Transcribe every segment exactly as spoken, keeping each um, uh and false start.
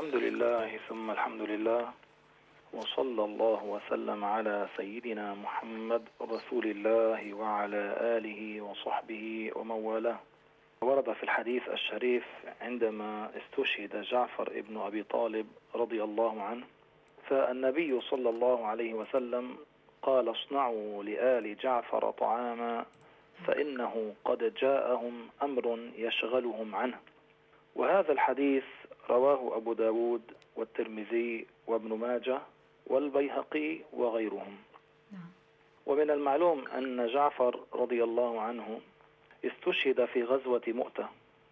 الحمد لله ثم الحمد لله، وصلى الله وسلم على سيدنا محمد رسول الله وعلى آله وصحبه ومن والاه. ورد في الحديث الشريف عندما استشهد جعفر ابن أبي طالب رضي الله عنه، فالنبي صلى الله عليه وسلم قال: اصنعوا لآل جعفر طعاما فإنه قد جاءهم أمر يشغلهم عنه. وهذا الحديث رواه أبو داود والترمذي وابن ماجه والبيهقي وغيرهم. ومن المعلوم أن جعفر رضي الله عنه استشهد في غزوة مؤتة،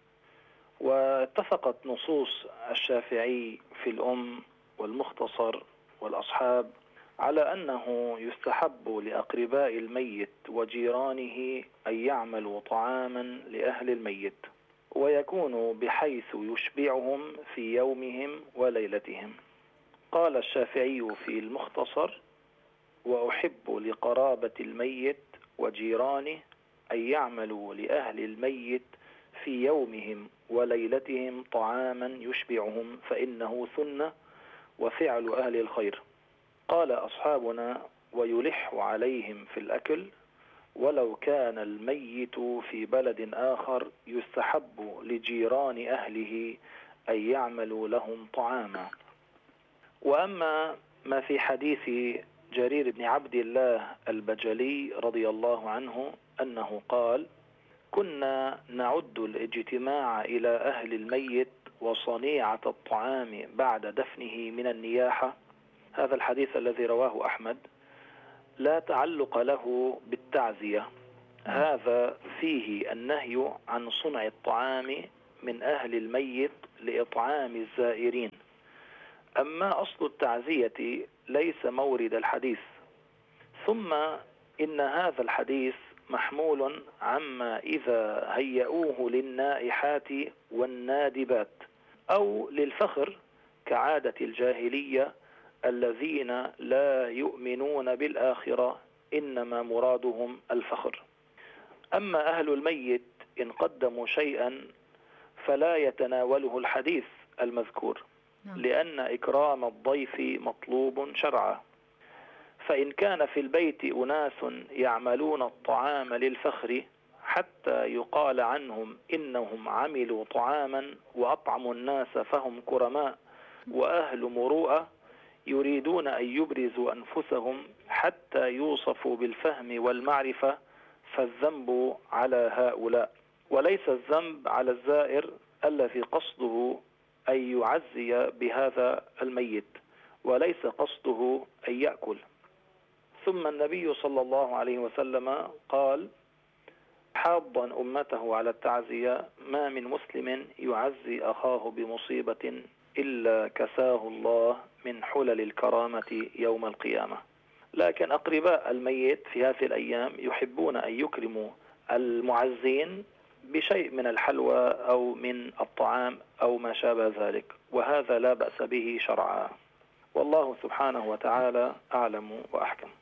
واتفقت نصوص الشافعي في الأم والمختصر والأصحاب على أنه يستحب لأقرباء الميت وجيرانه أن يعملوا طعاما لأهل الميت، ويكون بحيث يشبعهم في يومهم وليلتهم. قال الشافعي في المختصر: وأحب لقرابة الميت وجيرانه أن يعملوا لأهل الميت في يومهم وليلتهم طعاما يشبعهم، فإنه سنة وفعل أهل الخير. قال أصحابنا: ويلح عليهم في الأكل، ولو كان الميت في بلد آخر يستحب لجيران أهله أن يعملوا لهم طعاما. وأما ما في حديث جرير بن عبد الله البجلي رضي الله عنه أنه قال: كنا نعد الاجتماع إلى أهل الميت وصنيعة الطعام بعد دفنه من النياحة. هذا الحديث الذي رواه أحمد لا تعلق له بالتعزية، هذا فيه النهي عن صنع الطعام من أهل الميت لإطعام الزائرين. أما أصل التعزية ليس مورد الحديث. ثم إن هذا الحديث محمول عما إذا هيئوه للنائحات والنادبات أو للفخر كعادة الجاهلية الذين لا يؤمنون بالآخرة، إنما مرادهم الفخر. أما أهل الميت إن قدموا شيئا فلا يتناوله الحديث المذكور، لأن إكرام الضيف مطلوب شرعا. فإن كان في البيت أناس يعملون الطعام للفخر حتى يقال عنهم إنهم عملوا طعاما وأطعموا الناس فهم كرماء وأهل مروءة، يريدون أن يبرزوا أنفسهم حتى يوصفوا بالفهم والمعرفة، فالذنب على هؤلاء، وليس الذنب على الزائر الذي قصده أن يعزي بهذا الميت، وليس قصده أن يأكل. ثم النبي صلى الله عليه وسلم قال حاضا أمته على التعزية: ما من مسلم يعزي أخاه بمصيبة إلا كساه الله من حلل الكرامة يوم القيامة. لكن أقرباء الميت في هذه الأيام يحبون أن يكرموا المعزين بشيء من الحلوى أو من الطعام أو ما شابه ذلك، وهذا لا بأس به شرعا. والله سبحانه وتعالى أعلم وأحكم.